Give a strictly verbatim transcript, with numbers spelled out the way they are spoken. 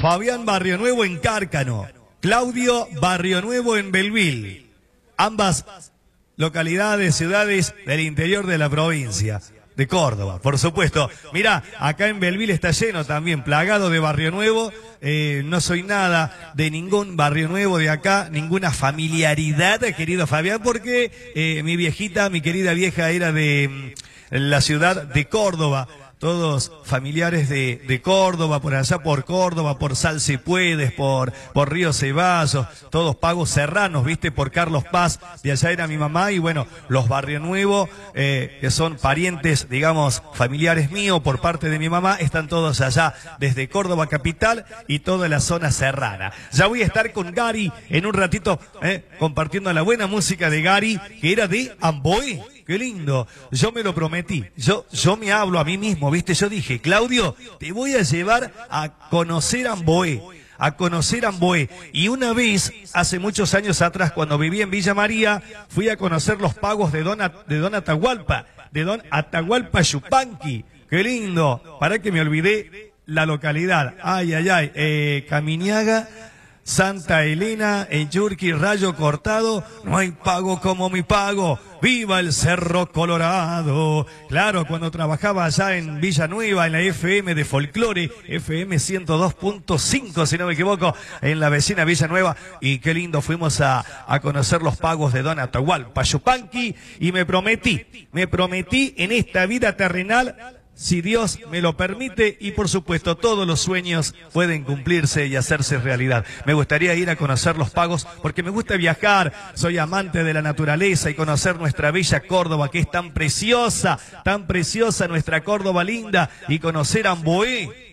Fabián Barrio Nuevo en Cárcano, Claudio Barrio Nuevo en Belville, ambas localidades, ciudades del interior de la provincia de Córdoba, por supuesto. Mirá, acá en Belville está lleno también, plagado de Barrio Nuevo. Eh, no soy nada de ningún Barrio Nuevo de acá, ninguna familiaridad, querido Fabián, porque eh, mi viejita, mi querida vieja, era de mm, la ciudad de Córdoba. Todos familiares de, de Córdoba, por allá por Córdoba, por Sal Si Puedes, por, por Río Ceballos, todos pagos serranos, viste, por Carlos Paz, de allá era mi mamá, y bueno, los Barrio Nuevo, eh, que son parientes, digamos, familiares míos por parte de mi mamá, están todos allá, desde Córdoba capital y toda la zona serrana. Ya voy a estar con Gary en un ratito, eh, compartiendo la buena música de Gary, que era de Amboé. Qué lindo, yo me lo prometí, yo, yo me hablo a mí mismo, ¿viste? Yo dije, Claudio, te voy a llevar a conocer Amboé, a conocer Amboé. Y una vez, hace muchos años atrás, cuando viví en Villa María, fui a conocer los pagos de Don, de Don Atahualpa, de Don Atahualpa Yupanqui. Qué lindo, para que me olvidé la localidad. Ay, ay, ay, eh, Caminiaga, Santa Elena, en Yurqui, Rayo Cortado, no hay pago como mi pago. ¡Viva el Cerro Colorado! Claro, cuando trabajaba allá en Villanueva, en la F M de Folclore, F M ciento dos punto cinco, si no me equivoco, en la vecina Villanueva. Y qué lindo, fuimos a, a conocer los pagos de Don Atahualpa Yupanqui, y me prometí, me prometí en esta vida terrenal, si Dios me lo permite, y por supuesto todos los sueños pueden cumplirse y hacerse realidad. Me gustaría ir a conocer los pagos porque me gusta viajar, soy amante de la naturaleza y conocer nuestra bella Córdoba, que es tan preciosa, tan preciosa nuestra Córdoba linda, y conocer Amboé.